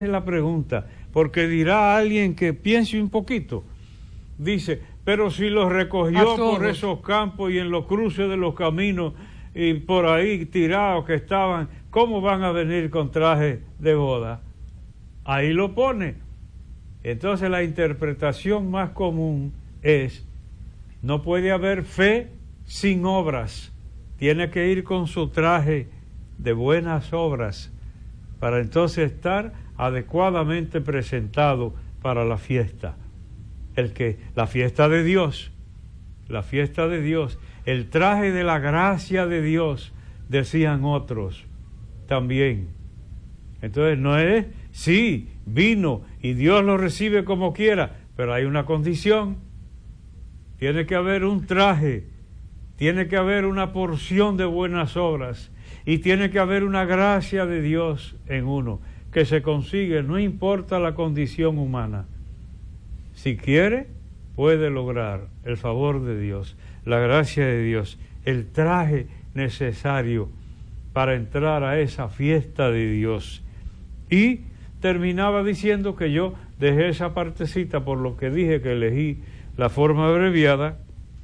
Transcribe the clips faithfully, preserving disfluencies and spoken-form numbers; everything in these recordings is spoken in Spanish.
la pregunta, porque dirá alguien que piense un poquito. Dice, pero si los recogió por esos campos y en los cruces de los caminos y por ahí tirados que estaban, ¿cómo van a venir con traje de boda? Ahí lo pone. Entonces la interpretación más común es, no puede haber fe sin obras. Tiene que ir con su traje de buenas obras para entonces estar adecuadamente presentado para la fiesta. El que, la fiesta de Dios, la fiesta de Dios, el traje de la gracia de Dios, decían otros también. Entonces no es, sí, vino y Dios lo recibe como quiera, pero hay una condición. Tiene que haber un traje, tiene que haber una porción de buenas obras y tiene que haber una gracia de Dios en uno, que se consigue, no importa la condición humana. Si quiere, puede lograr el favor de Dios, la gracia de Dios, el traje necesario para entrar a esa fiesta de Dios. Y terminaba diciendo que yo dejé esa partecita por lo que dije que elegí la forma abreviada.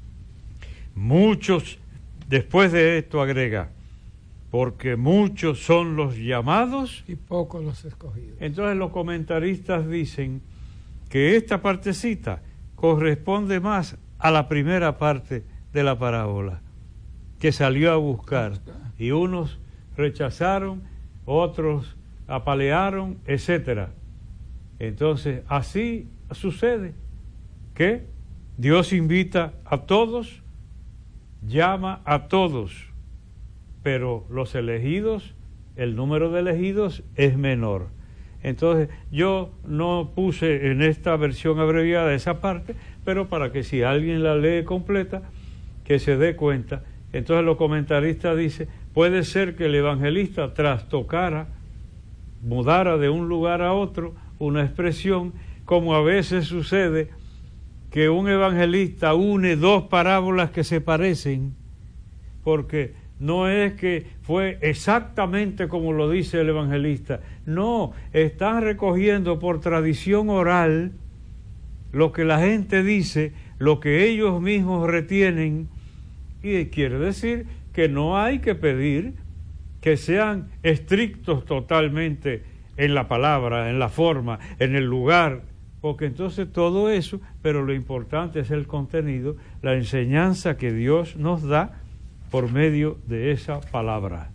Muchos, después de esto agrega, porque muchos son los llamados y pocos los escogidos. Entonces los comentaristas dicen que esta partecita corresponde más a la primera parte de la parábola, que salió a buscar, y unos rechazaron, otros apalearon, etcétera. Entonces así sucede, que Dios invita a todos, llama a todos, pero los elegidos, el número de elegidos es menor. Entonces yo no puse en esta versión abreviada esa parte, pero para que si alguien la lee completa, que se dé cuenta. Entonces los comentaristas dicen, puede ser que el evangelista trastocara, mudara de un lugar a otro una expresión, como a veces sucede que un evangelista une dos parábolas que se parecen, porque no es que fue exactamente como lo dice el evangelista, no, están recogiendo por tradición oral lo que la gente dice, lo que ellos mismos retienen, y quiere decir que no hay que pedir que sean estrictos totalmente en la palabra, en la forma, en el lugar, porque entonces todo eso, pero lo importante es el contenido, la enseñanza que Dios nos da por medio de esa palabra.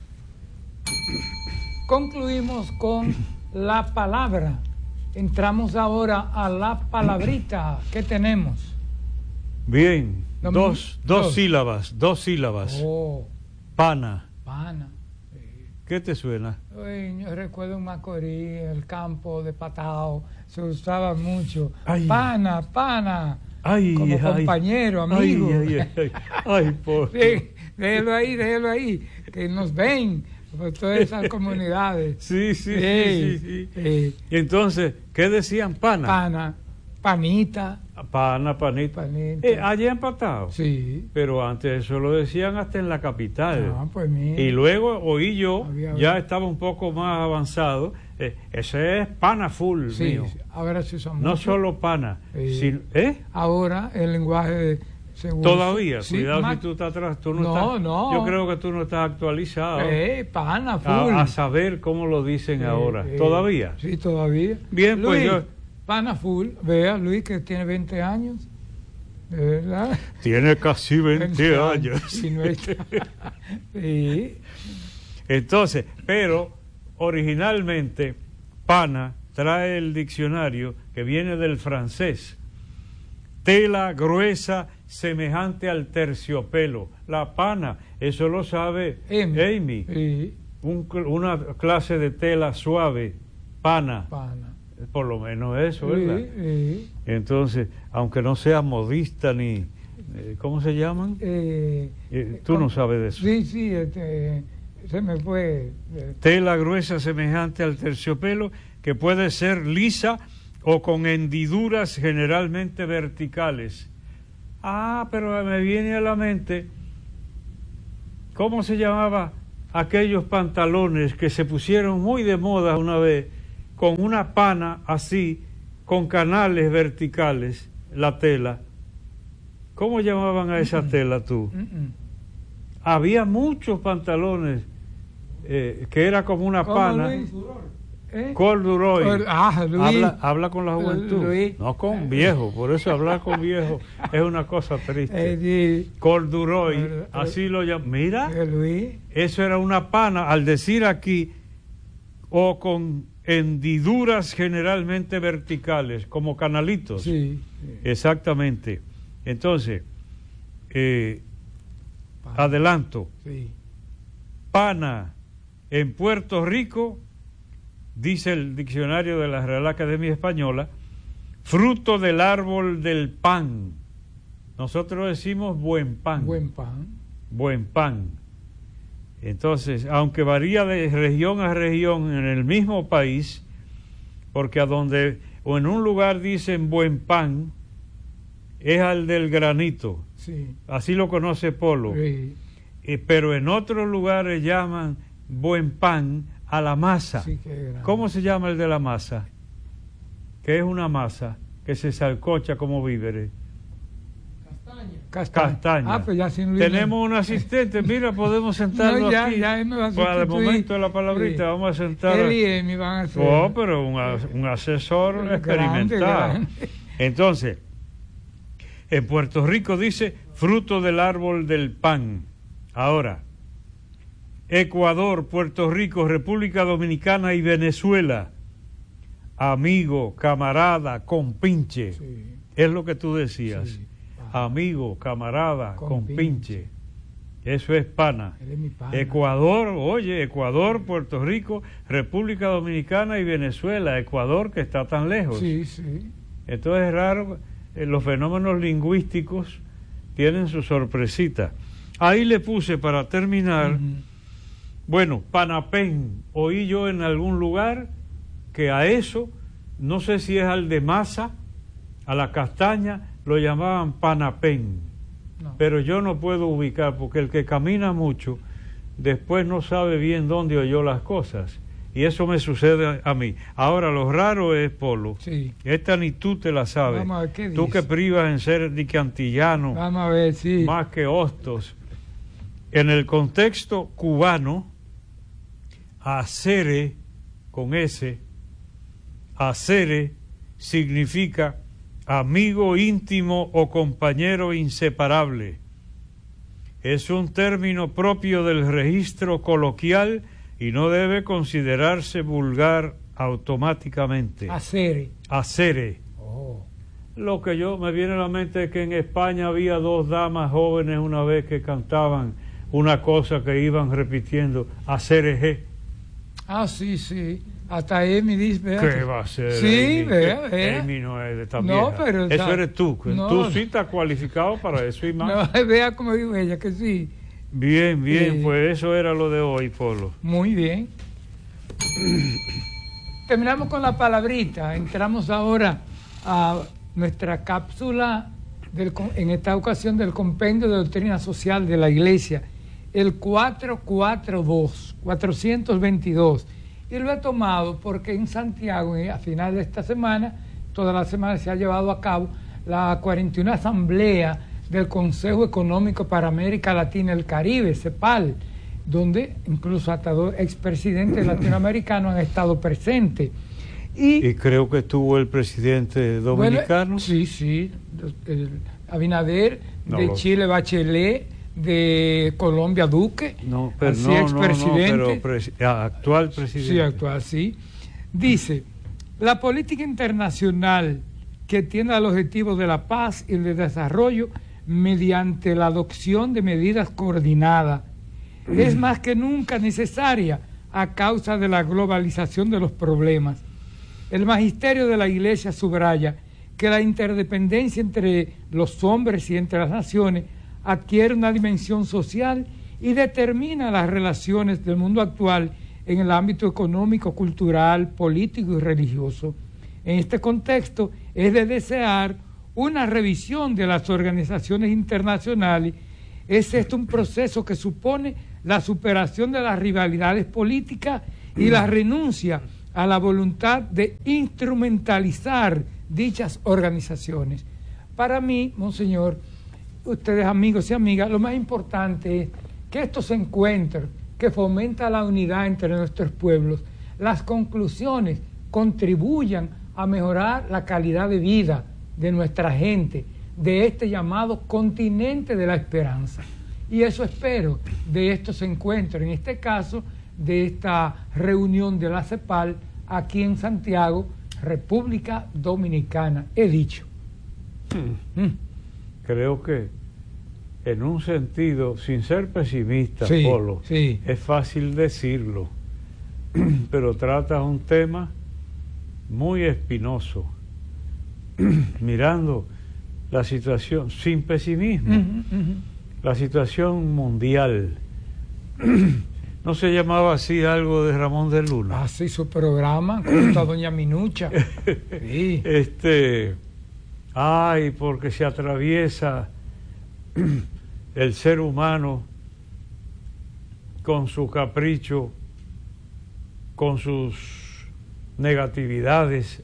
Concluimos con la palabra. Entramos ahora a la palabrita. ¿Qué tenemos? Bien, No, dos, dos, dos sílabas, dos sílabas. Oh, pana. pana. ¿Qué te suena? Ay, yo recuerdo en Macorís, el campo de Patao, se usaba mucho. Ay. Pana, pana. Ay, como ay, compañero, amigo. Ay, ay, ay, ay, por... Sí, déjelo ahí, déjelo ahí, que nos ven por todas esas comunidades. Sí, sí, sí, sí, sí, sí. sí. Y entonces, ¿qué decían? Pana. Pana, panita. Pana, panita. Panita. Eh, allá en Patao. Sí. Pero antes eso lo decían hasta en la capital. Ah, pues mira. Y luego oí yo, Había, ya había. estaba un poco más avanzado, eh, ese es pana full Sí, mío. sí, ahora se usa mucho. No solo pana, Sí. sino, ¿eh? Ahora el lenguaje se usa. Todavía, Sí, cuidado más... si tú estás atrás, tú no, no estás. No, Yo creo que tú no estás actualizado. Eh, pana full. A, a saber cómo lo dicen Eh, ahora. eh, ¿Todavía? Sí, todavía. Bien, pues Luis, yo... pana full. Vea, Luis, que tiene veinte años. De verdad. Tiene casi veinte años. Y no está... sí. Entonces, pero originalmente, pana trae el diccionario que viene del francés. Tela gruesa semejante al terciopelo. La pana, eso lo sabe Amy. Amy. Sí. Un, una clase de tela suave, pana. Pana. Por lo menos eso, ¿verdad? Sí, sí. Entonces, aunque no sea modista ni... Eh, ¿Cómo se llaman? Eh, Eh, tú con... no sabes de eso. Sí, sí, este, se me fue. Tela gruesa semejante al terciopelo, que puede ser lisa o con hendiduras generalmente verticales. Ah, pero me viene a la mente, ¿cómo se llamaba aquellos pantalones que se pusieron muy de moda una vez, con una pana así, con canales verticales, la tela. ¿Cómo llamaban a esa tela tú? Mm-mm. Había muchos pantalones eh, que era como una ¿Cómo, pana. Luis? ¿Eh? Corduroy. Cor- ah, Luis. Habla, habla con la juventud, Luis. no con viejo. Por eso hablar con viejo es una cosa triste. Eh, sí. Corduroy, Eh, así lo llaman. Mira, Eh, Luis. eso era una pana, al decir aquí, o con hendiduras generalmente verticales, como canalitos. Sí, sí. Exactamente. Entonces, eh, Pana. adelanto. Sí. Pana en Puerto Rico, dice el diccionario de la Real Academia Española, fruto del árbol del pan. Nosotros decimos buen pan. Buen pan. Buen pan. Entonces, aunque varía de región a región en el mismo país, porque a donde o en un lugar dicen buen pan, es al del granito. Sí. Así lo conoce Polo. Sí. Eh, pero en otros lugares llaman buen pan a la masa. Sí, qué grande. ¿Cómo se llama el de la masa? Que es una masa que se salcocha como víveres. Castaña. Castaña. Ah, pues ya sin Luis. Tenemos un asistente, mira, podemos sentarnos No, ya, aquí. ya, él me va a Pues, de sustituir. momento de la palabrita, Sí. vamos a sentar. Él y Emi van a ser. Oh, pero un, as- un asesor Grande, experimentado. grande. Entonces, en Puerto Rico dice fruto del árbol del pan. Ahora, Ecuador, Puerto Rico, República Dominicana y Venezuela, amigo, camarada, compinche. Sí. Es lo que tú decías. Sí. Ah, Amigo, camarada, compinche. Compinche. Eso es pana. él es mi pana. Ecuador, oye, Ecuador, Puerto Rico, República Dominicana y Venezuela. Ecuador que está tan lejos. Sí, sí. Entonces es raro, eh, los fenómenos lingüísticos tienen su sorpresita. Ahí le puse para terminar, Ujú. bueno, panapén. Oí yo en algún lugar que a eso, no sé si es al de masa, a la castaña, lo llamaban panapén. No. Pero yo no puedo ubicar, porque el que camina mucho, después no sabe bien dónde oyó las cosas. Y eso me sucede a mí. Ahora, lo raro es, Polo, Sí. esta ni tú te la sabes. Vamos a ver qué Tú dice. que privas en ser dicantillano, Vamos a ver, sí. más que hostos. En el contexto cubano, acere, con S, acere significa amigo íntimo o compañero inseparable. Es un término propio del registro coloquial y no debe considerarse vulgar automáticamente. Acere. Acere. Oh. Lo que yo me viene a la mente es que en España había dos damas jóvenes una vez que cantaban una cosa que iban repitiendo, acere. Ah, sí, sí. Hasta Emi dice, vea. ¿Qué va a ser? Sí, Amy? vea, ¿Qué? vea. Amy no es de esta No, vieja. pero, o eso sea, eres tú. no. Tú sí estás cualificado para eso y más. No, vea como dijo ella, que sí. Bien, bien, Sí. pues eso era lo de hoy, Polo. Muy bien. Terminamos con la palabrita. Entramos ahora a nuestra cápsula, del, en esta ocasión del Compendio de Doctrina Social de la Iglesia, el cuatrocientos cuarenta y dos, cuatrocientos veintidós. Y lo he tomado porque en Santiago, a final de esta semana, toda la semana se ha llevado a cabo la cuarenta y una Asamblea del Consejo Económico para América Latina y el Caribe, CEPAL, donde incluso hasta dos expresidentes latinoamericanos han estado presentes. Y, Y creo que estuvo el presidente dominicano. bueno, sí, sí, el Abinader, No de lo- Chile Bachelet, de Colombia Duque, No, pero así no, no, no, expresidente. pero presi- ah, actual presidente. Sí, actual, sí. Dice, la política internacional que tiene el objetivo de la paz y el desarrollo mediante la adopción de medidas coordinadas es más que nunca necesaria a causa de la globalización de los problemas. El magisterio de la Iglesia subraya que la interdependencia entre los hombres y entre las naciones adquiere una dimensión social y determina las relaciones del mundo actual en el ámbito económico, cultural, político y religioso. En este contexto es de desear una revisión de las organizaciones internacionales. Es esto un proceso que supone la superación de las rivalidades políticas y la renuncia a la voluntad de instrumentalizar dichas organizaciones. Para mí, monseñor, ustedes amigos y amigas, lo más importante es que estos encuentros que fomentan la unidad entre nuestros pueblos, las conclusiones contribuyan a mejorar la calidad de vida de nuestra gente, de este llamado continente de la esperanza. Y eso espero de estos encuentros, en este caso, de esta reunión de la CEPAL aquí en Santiago, República Dominicana. He dicho. Hmm. Mm. Creo que en un sentido, sin ser pesimista, sí, Polo, sí. es fácil decirlo, pero trata un tema muy espinoso, mirando la situación, sin pesimismo, uh-huh, uh-huh. la situación mundial. ¿No se llamaba así algo de Ramón de Luna? Así ah, su programa, junto a doña Minucha. Sí. Este, ay, porque se atraviesa el ser humano con su capricho, con sus negatividades.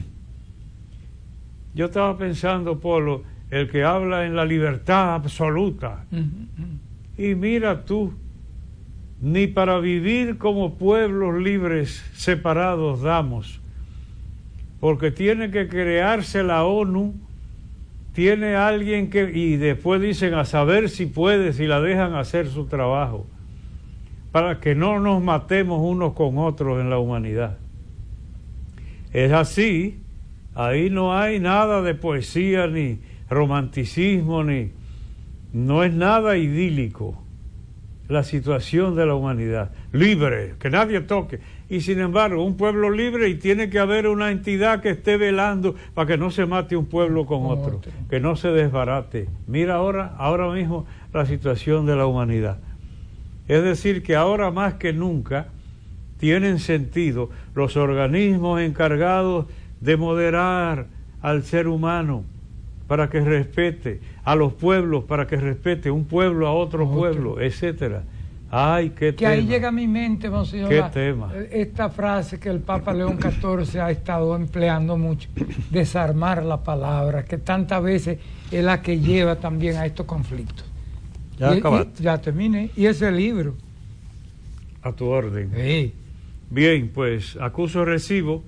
Yo estaba pensando, Polo, el que habla en la libertad absoluta. Uh-huh, uh-huh. Y mira tú, ni para vivir como pueblos libres separados damos, porque tiene que crearse la ONU, tiene alguien que, y después dicen a saber si puede, si la dejan hacer su trabajo, para que no nos matemos unos con otros en la humanidad. Es así, ahí no hay nada de poesía, ni romanticismo, ni no es nada idílico la situación de la humanidad, libre, que nadie toque, y sin embargo un pueblo libre, y tiene que haber una entidad que esté velando para que no se mate un pueblo con otro, otro, que no se desbarate. Mira ahora, ahora mismo la situación de la humanidad. Es decir, que ahora más que nunca tienen sentido los organismos encargados de moderar al ser humano para que respete, a los pueblos para que respete un pueblo a otro, otro. pueblo, etcétera. Ay, qué que tema. Ahí llega a mi mente, monseñor, qué la, tema. Esta frase que el Papa León catorce ha estado empleando mucho, desarmar la palabra, que tantas veces es la que lleva también a estos conflictos. Ya y, acabaste. Y, ya terminé. Y ese libro. A tu orden. Sí. Bien, pues acuso recibo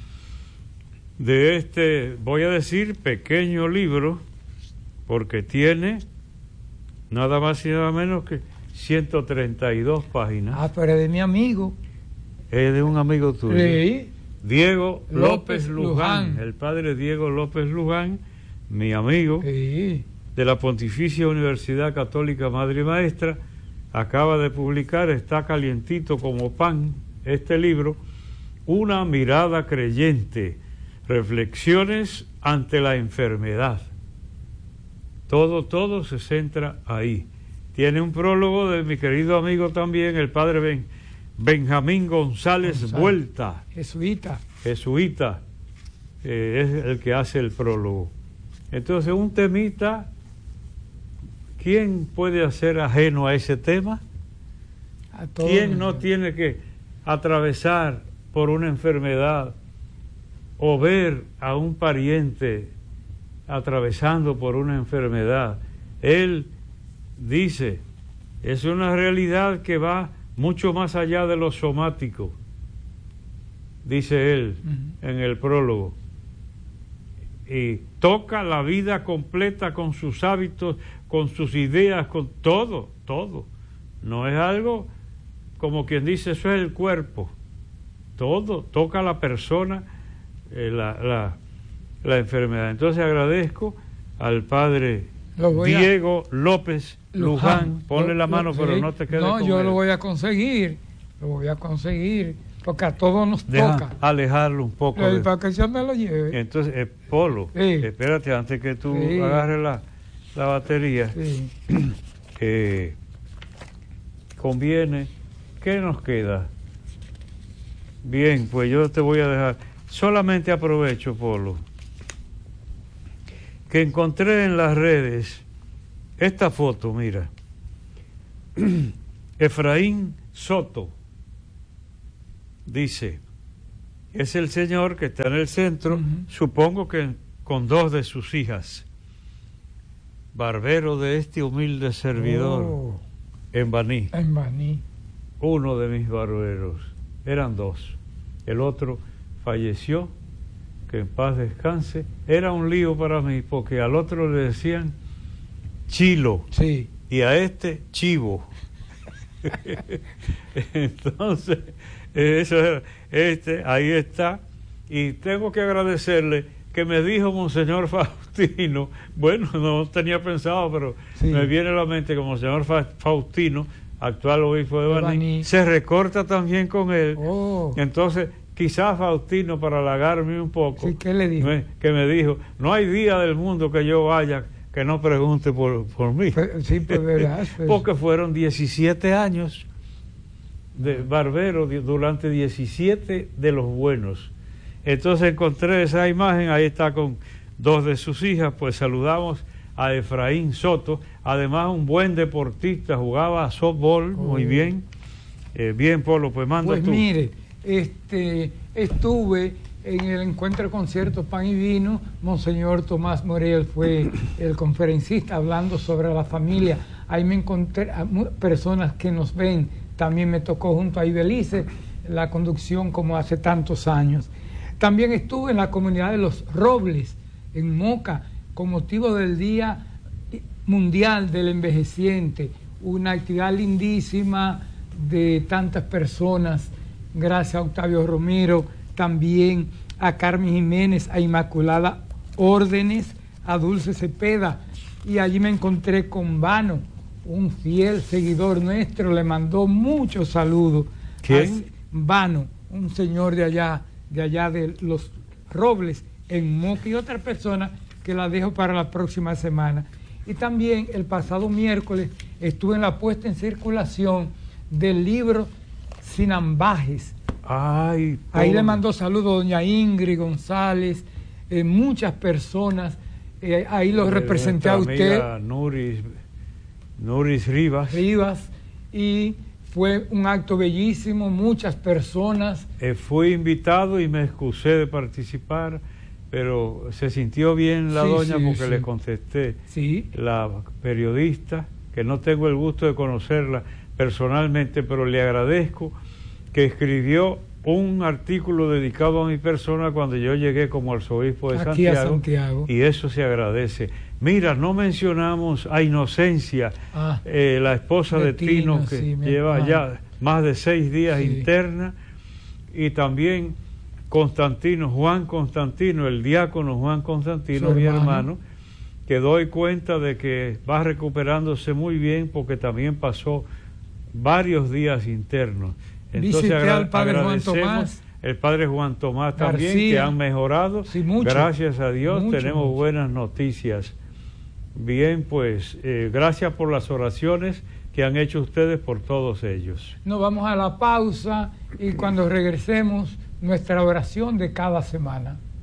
de este, voy a decir, pequeño libro, porque tiene nada más y nada menos que ciento treinta y dos páginas. Ah, pero es de mi amigo. Es de un amigo tuyo. Sí. Diego López, López Luján, Luján, el padre Diego López Luján, mi amigo, sí. de la Pontificia Universidad Católica Madre y Maestra, acaba de publicar, está calientito como pan, este libro, Una mirada creyente, reflexiones ante la enfermedad. Todo, todo se centra ahí. Tiene un prólogo de mi querido amigo también, el padre Ben, Benjamín González, González Vuelta. Jesuita. Jesuita, eh, es el que hace el prólogo. Entonces, un temita, ¿quién puede hacer ajeno a ese tema? A todos. ¿Quién no tiene que atravesar por una enfermedad o ver a un pariente atravesando por una enfermedad? Él dice, es una realidad que va mucho más allá de lo somático, dice él uh-huh. en el prólogo, y toca la vida completa con sus hábitos, con sus ideas, con todo, todo. No es algo como quien dice, eso es el cuerpo, todo, toca a la persona, eh, la, la, la enfermedad. Entonces agradezco al padre Diego a... López Luján, Luján. Ponle lo, la mano, lo, pero sí. no te quedes No, con yo él. lo voy a conseguir, lo voy a conseguir, porque a todos nos Deja toca. Alejarlo un poco. De... De... Para que yo me lo lleve. Entonces, eh, Polo, sí. espérate antes que tú sí. agarres la, la batería. Sí. Eh, conviene. ¿Qué nos queda? Bien, pues yo te voy a dejar. Solamente aprovecho, Polo, que encontré en las redes esta foto, mira. Efraín Soto dice, es el señor que está en el centro, uh-huh. supongo que con dos de sus hijas. Barbero de este humilde servidor, oh. en Baní. En Baní. Uno de mis barberos, eran dos. El otro falleció, que en paz descanse. Era un lío para mí, porque al otro le decían Chilo, sí. y a este Chivo. Entonces, eso era, este, ahí está. Y tengo que agradecerle que me dijo Monseñor Faustino, bueno, no tenía pensado, pero sí. me viene a la mente que Monseñor Faustino, actual obispo de Baní, Baní, se recorta también con él. Oh. Entonces, quizás Faustino, para halagarme un poco, sí, ¿qué le dijo? Me, que me dijo, no hay día del mundo que yo vaya que no pregunte por, por mí. Pues, sí, pues verdad. Pues. Porque fueron diecisiete años de barbero, durante diecisiete de los buenos. Entonces encontré esa imagen, ahí está con dos de sus hijas, pues saludamos a Efraín Soto, además un buen deportista, jugaba a softball, oh. muy bien, eh, bien Polo, pues manda pues tú. Pues mire, este, estuve en el encuentro concierto Pan y Vino, Monseñor Tomás Morel fue el conferencista hablando sobre la familia, ahí me encontré a personas que nos ven, también me tocó junto a Ibelice la conducción como hace tantos años. También estuve en la comunidad de Los Robles, en Moca, con motivo del Día Mundial del Envejeciente, una actividad lindísima de tantas personas, gracias a Octavio Romero, también a Carmen Jiménez, a Inmaculada Órdenes, a Dulce Cepeda, y allí me encontré con Vano, un fiel seguidor nuestro, le mandó muchos saludos. ¿Quién? Vano, un señor de allá, de allá de Los Robles, en Moca, y otra persona que la dejo para la próxima semana. Y también el pasado miércoles estuve en la puesta en circulación del libro Sin Ambajes. Ay, ahí le mandó saludos doña Ingrid González, eh, muchas personas, eh, ahí los representé a usted. Nuris, Nuris Rivas. Rivas, y fue un acto bellísimo, muchas personas. Eh, fui invitado y me excusé de participar, pero se sintió bien la sí, doña sí, porque sí. le contesté. Sí. La periodista, que no tengo el gusto de conocerla personalmente, pero le agradezco, que escribió un artículo dedicado a mi persona cuando yo llegué como arzobispo de Aquí Santiago, a Santiago, y eso se agradece. Mira, no mencionamos a Inocencia, ah, eh, la esposa de, de Tino, Tino, que sí, lleva ah. ya más de seis días sí. interna, y también Constantino, Juan Constantino, el diácono Juan Constantino, mi hermano. hermano, que doy cuenta de que va recuperándose muy bien porque también pasó varios días internos. Entonces Visité agra al padre agradecemos Juan Tomás, el padre Juan Tomás también, García, que han mejorado. Sí, mucho, gracias a Dios, mucho, tenemos mucho. buenas noticias. Bien, pues, eh, gracias por las oraciones que han hecho ustedes por todos ellos. Nos vamos a la pausa y cuando regresemos, nuestra oración de cada semana.